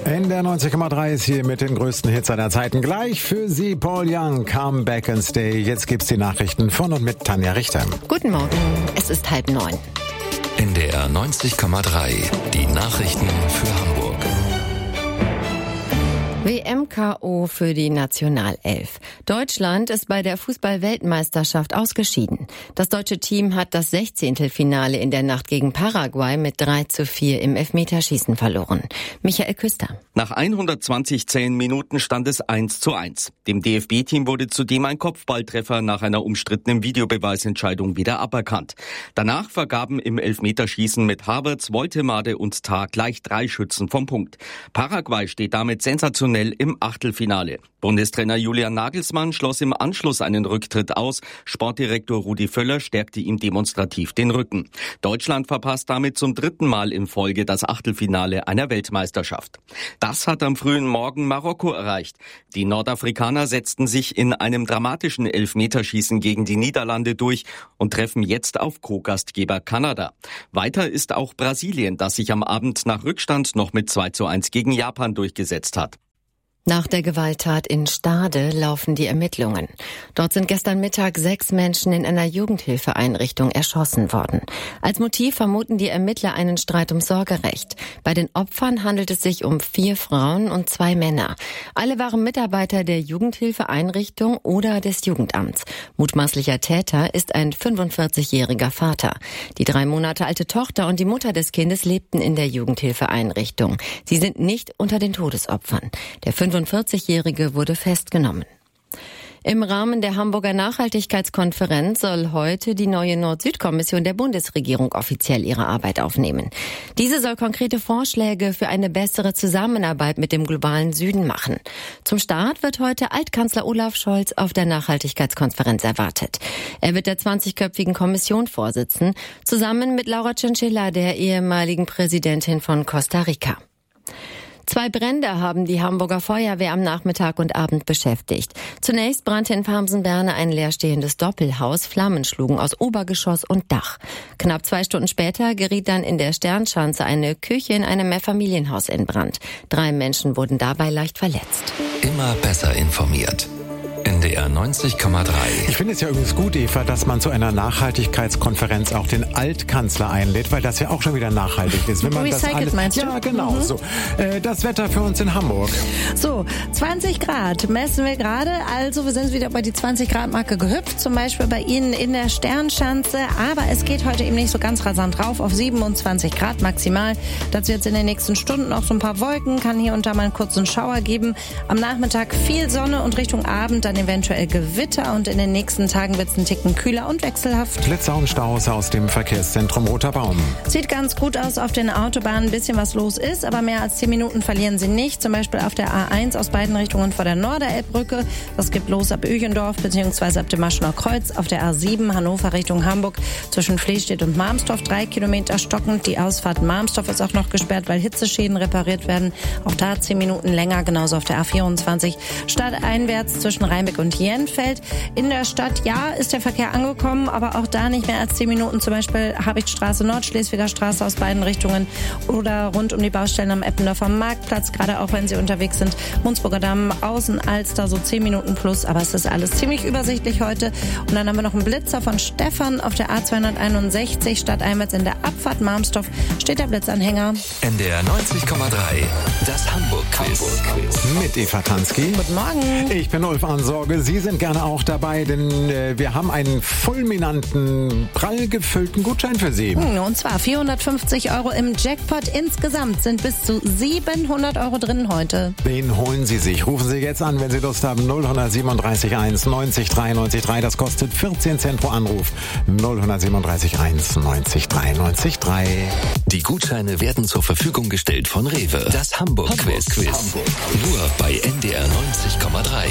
In der 90,3 ist hier mit den größten Hits aller Zeiten. Gleich für Sie Paul Young, Come Back and Stay. Jetzt gibt's die Nachrichten von und mit Tanja Richter. Guten Morgen, es ist 8:30. NDR 90,3, die Nachrichten für Hamburg. WM-KO für die Nationalelf. Deutschland ist bei der Fußball-Weltmeisterschaft ausgeschieden. Das deutsche Team hat das 16. Finale in der Nacht gegen Paraguay mit 3:4 im Elfmeterschießen verloren. Michael Küster. Nach 120 zähen Minuten stand es 1:1. Dem DFB-Team wurde zudem ein Kopfballtreffer nach einer umstrittenen Videobeweisentscheidung wieder aberkannt. Danach vergaben im Elfmeterschießen mit Havertz, Woltemade und Tah gleich 3 Schützen vom Punkt. Paraguay steht damit sensationell im Achtelfinale. Bundestrainer Julian Nagelsmann schloss im Anschluss einen Rücktritt aus. Sportdirektor Rudi Völler stärkte ihm demonstrativ den Rücken. Deutschland verpasst damit zum 3. Mal in Folge das Achtelfinale einer Weltmeisterschaft. Das hat am frühen Morgen Marokko erreicht. Die Nordafrikaner setzten sich in einem dramatischen Elfmeterschießen gegen die Niederlande durch und treffen jetzt auf Co-Gastgeber Kanada. Weiter ist auch Brasilien, das sich am Abend nach Rückstand noch mit 2:1 gegen Japan durchgesetzt hat. Nach der Gewalttat in Stade laufen die Ermittlungen. Dort sind gestern Mittag 6 Menschen in einer Jugendhilfeeinrichtung erschossen worden. Als Motiv vermuten die Ermittler einen Streit um Sorgerecht. Bei den Opfern handelt es sich um 4 Frauen und 2 Männer. Alle waren Mitarbeiter der Jugendhilfeeinrichtung oder des Jugendamts. Mutmaßlicher Täter ist ein 45-jähriger Vater. Die 3 Monate alte Tochter und die Mutter des Kindes lebten in der Jugendhilfeeinrichtung. Sie sind nicht unter den Todesopfern. Der 45-Jährige wurde festgenommen. Im Rahmen der Hamburger Nachhaltigkeitskonferenz soll heute die neue Nord-Süd-Kommission der Bundesregierung offiziell ihre Arbeit aufnehmen. Diese soll konkrete Vorschläge für eine bessere Zusammenarbeit mit dem globalen Süden machen. Zum Start wird heute Altkanzler Olaf Scholz auf der Nachhaltigkeitskonferenz erwartet. Er wird der 20-köpfigen Kommission vorsitzen, zusammen mit Laura Chinchilla, der ehemaligen Präsidentin von Costa Rica. 2 Brände haben die Hamburger Feuerwehr am Nachmittag und Abend beschäftigt. Zunächst brannte in Farmsen-Berne ein leerstehendes Doppelhaus. Flammen schlugen aus Obergeschoss und Dach. Knapp 2 Stunden später geriet dann in der Sternschanze eine Küche in einem Mehrfamilienhaus in Brand. 3 Menschen wurden dabei leicht verletzt. Immer besser informiert. NDR 90,3. Ich finde es ja übrigens gut, Eva, dass man zu einer Nachhaltigkeitskonferenz auch den Altkanzler einlädt, weil das ja auch schon wieder nachhaltig ist. Wenn man Recycelt, das meinst du? Ja, genau. So. Das Wetter für uns in Hamburg. So, 20 Grad messen wir gerade. Also wir sind wieder bei die 20-Grad-Marke gehüpft, zum Beispiel bei Ihnen in der Sternschanze. Aber es geht heute eben nicht so ganz rasant rauf auf 27 Grad maximal. Dazu jetzt in den nächsten Stunden auch so ein paar Wolken, kann hier und da mal einen kurzen Schauer geben. Am Nachmittag viel Sonne und Richtung Abend dann eventuell Gewitter und in den nächsten Tagen wird es einen Ticken kühler und wechselhaft. Blitzer und Staus aus dem Verkehrszentrum Roter Baum. Sieht ganz gut aus auf den Autobahnen, ein bisschen was los ist, aber mehr als 10 Minuten verlieren Sie nicht. Zum Beispiel auf der A1 aus beiden Richtungen vor der Norderelbbrücke. Das geht los ab Öchendorf bzw. ab dem Maschener Kreuz. Auf der A7 Hannover Richtung Hamburg zwischen Flehstedt und Marmstorf 3 Kilometer stockend. Die Ausfahrt Marmstorf ist auch noch gesperrt, weil Hitzeschäden repariert werden. Auch da 10 Minuten länger, genauso auf der A24 stadteinwärts zwischen Rheinbeck und Jenfeld. In der Stadt, ja, ist der Verkehr angekommen, aber auch da nicht mehr als 10 Minuten. Zum Beispiel Habichtstraße, Nordschleswiger Straße aus beiden Richtungen oder rund um die Baustellen am Eppendorfer Marktplatz, gerade auch wenn Sie unterwegs sind. Munzburger Damm, Außen, Alster, so 10 Minuten plus, aber es ist alles ziemlich übersichtlich heute. Und dann haben wir noch einen Blitzer von Stefan auf der A261 stadteinwärts in der Abfahrt Marmstorf steht der Blitzanhänger. NDR 90,3, das Hamburg-Quiz. Mit Eva Tansky. Guten Morgen. Ich bin Ulf Ansorge. Sie sind gerne auch dabei, denn wir haben einen fulminanten, prall gefüllten Gutschein für Sie. Und zwar 450 € im Jackpot. Insgesamt sind bis zu 700 € drin heute. Den holen Sie sich. Rufen Sie jetzt an, wenn Sie Lust haben. 0137 1 90 3 93 3. Das kostet 14 Cent pro Anruf. 0137 1 90 3 93 3. Die Gutscheine werden zur Verfügung gestellt von Rewe. Das Hamburg-Quiz. Nur bei NDR 90,3.